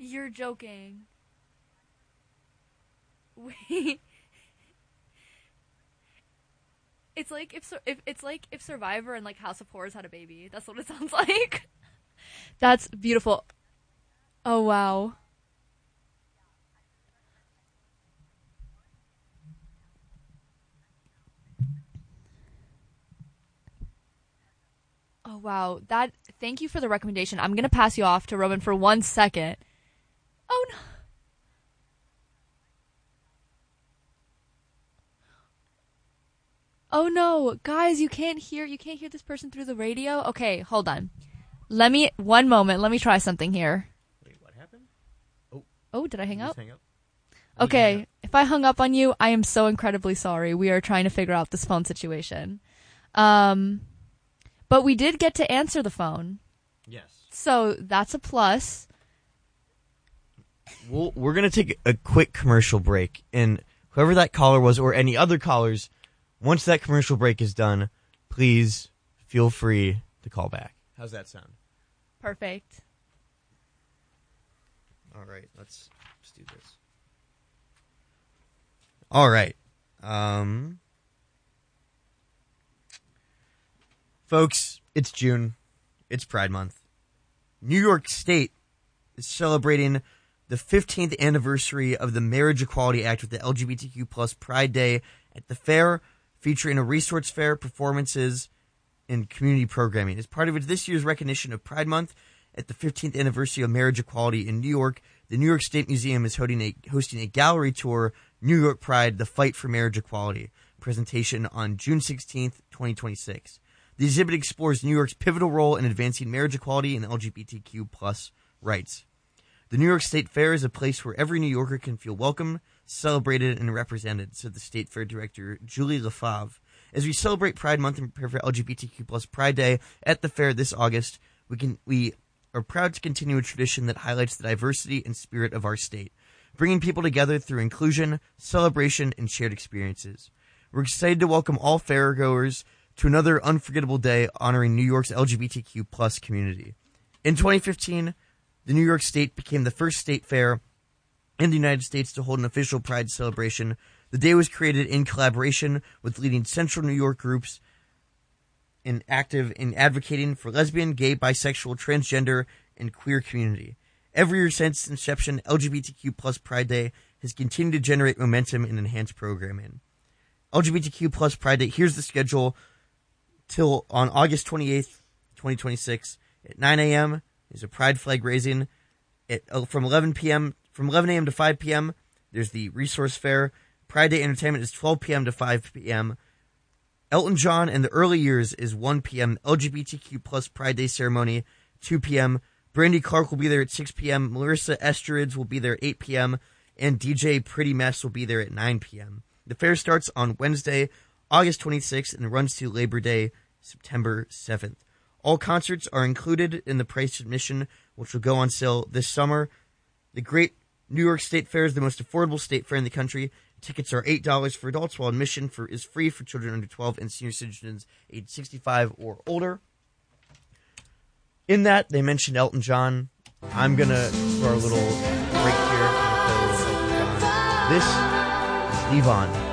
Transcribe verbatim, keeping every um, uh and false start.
You're joking. Wait. It's like if, if it's like if Survivor and like House of Horrors had a baby. That's what it sounds like. That's beautiful. Oh wow. Oh wow. That thank you for the recommendation. I'm gonna pass you off to Roman for one second. Oh no. Oh no, guys, you can't hear you can't hear this person through the radio? Okay, hold on. Let me one moment, let me try something here. Wait, what happened? Oh. Oh, did I hang up? Hang up? Okay, hang up. if I hung up on you, I am so incredibly sorry. We are trying to figure out this phone situation. Um but we did get to answer the phone. Yes. So, that's a plus. We'll, we're going to take a quick commercial break, and whoever that caller was or any other callers, once that commercial break is done, please feel free to call back. How's that sound? Perfect. All right, let's, let's do this. All right. Um, folks, it's June. It's Pride Month. New York State is celebrating the fifteenth anniversary of the Marriage Equality Act with the L G B T Q plus Pride Day at the fair, featuring a resource fair, performances, and community programming. As part of it, this year's recognition of Pride Month at the fifteenth anniversary of marriage equality in New York, the New York State Museum is hosting a, hosting a gallery tour, New York Pride, The Fight for Marriage Equality, presentation on June sixteenth, twenty twenty-six. The exhibit explores New York's pivotal role in advancing marriage equality and L G B T Q plus rights. The New York State Fair is a place where every New Yorker can feel welcome, celebrated, and represented, said the State Fair Director, Julie Lefave. As we celebrate Pride Month and prepare for L G B T Q plus Pride Day at the fair this August, we can we are proud to continue a tradition that highlights the diversity and spirit of our state, bringing people together through inclusion, celebration, and shared experiences. We're excited to welcome all fairgoers to another unforgettable day honoring New York's L G B T Q plus community. In twenty fifteen, the New York State became the first state fair in the United States to hold an official Pride celebration. The day was created in collaboration with leading Central New York groups and active in advocating for lesbian, gay, bisexual, transgender, and queer community. Every year since its inception, L G B T Q plus Pride Day has continued to generate momentum and enhance programming. L G B T Q plus Pride Day, here's the schedule. Till on August twenty-eighth, twenty twenty-six, at nine a.m. is a Pride flag raising. At uh, from eleven p.m. from eleven a.m. to five p.m. there's the resource fair. Pride Day entertainment is twelve p.m. to five p.m. Elton John and the Early Years is one p.m. L G B T Q plus Pride Day ceremony two p.m. Brandy Clark will be there at six p.m. Melissa Etheridge will be there at eight p.m. and D J Pretty Mess will be there at nine p.m. The fair starts on Wednesday, August twenty-sixth, and runs to Labor Day, September seventh. All concerts are included in the price admission, which will go on sale this summer. The Great New York State Fair is the most affordable state fair in the country. Tickets are eight dollars for adults, while admission for is free for children under twelve and senior citizens age sixty-five or older. In that, they mentioned Elton John. I'm going to, for our little break here, I'm gonna play a little Elton John. This is Devon.